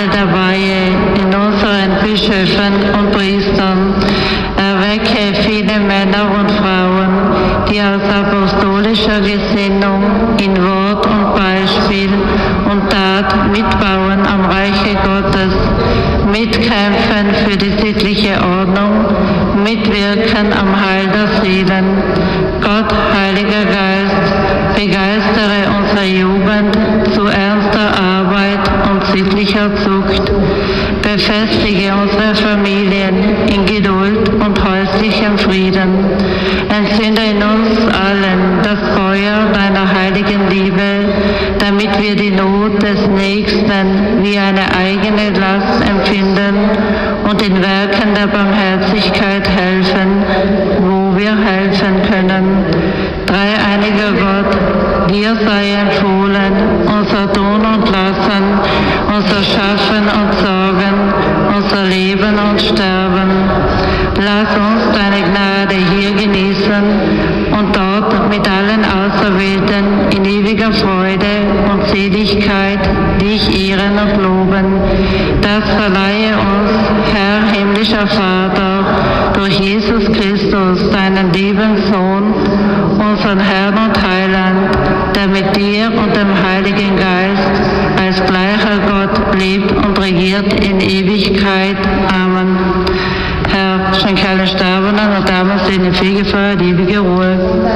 der Weihe in unseren Bischöfen und Priestern. Erwecke viele Männer und Frauen, die aus apostolischer Gesinnung in Wort und Beispiel und Tat mitbauen am Reiche Gottes, mitkämpfen für die sittliche Ordnung, mitwirken am Heil der Seelen. Gott, Heiliger Geist, begeistere unsere Jugend zu ernster Arbeit und sittlicher Zucht. Befestige unsere Familien in Geduld und häuslichem Frieden. Entzünde in uns allen das Feuer deiner heiligen Liebe, damit wir die Not des Nächsten wie eine eigene Last empfinden und den Werken der Barmherzigkeit helfen, wo wir helfen können. Dreieiniger Gott, dir sei empfohlen, unser Tun und Lassen, unser Schaffen und Sorgen, unser Leben und Sterben. Lass uns deine Gnade hier genießen und dort mit allen Auserwählten in ewiger Freude und Seligkeit dich ehren und loben. Das verleihe uns, Herr himmlischer Vater, durch Jesus Christus, deinen lieben Sohn, unseren Herrn und Heiland, der mit dir und dem Heiligen Geist als gleicher Gott lebt und regiert in Ewigkeit. Amen. Herr, schenke allen Sterbenden und Armen Fegefeuer die ewige Ruhe.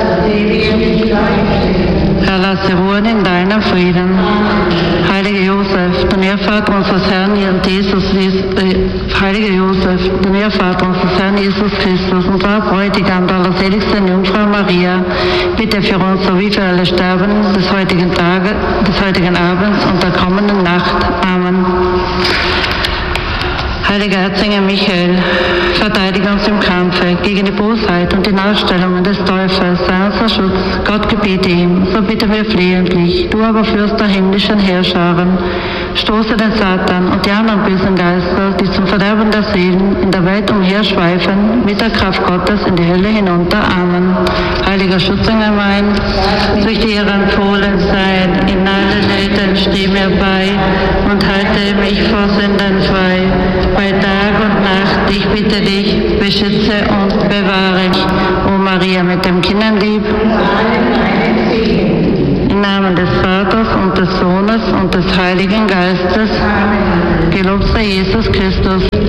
Herr, lass sie ruhen in deinem Frieden. Heiliger Josef, du Nährvater unseres Herrn Jesus, Heiliger Josef, du Nährvater unseres Herrn Jesus Christus, unser Bräutigam, der allerseligsten Jungfrau Maria, bitte für uns sowie für alle Sterbenden des heutigen Tages, des heutigen Abends und der kommenden Nacht. Amen. Heiliger Erzengel Michael, verteidige uns im Kampfe gegen die Bosheit und die Nachstellungen des Teufels, sei unser Schutz. Gott gebiete ihm, so bitten wir flehentlich. Du aber Fürst der himmlischen Heerscharen, stoße den Satan und die anderen bösen Geister, die zum Verderben der Seelen in der Welt umherschweifen, mit der Kraft Gottes in die Hölle hinunter. Amen. Heiliger Schutzengel mein, durch die ihr empfohlen seid, in alle Nöten steh mir bei und halte mich vor Sünden frei. Bei Tag und Nacht, ich bitte dich, beschütze und bewahre mich, O Maria mit dem Kinderlieb. Im Namen des Vaters und des Sohnes und des Heiligen Geistes. Gelobt sei Jesus Christus.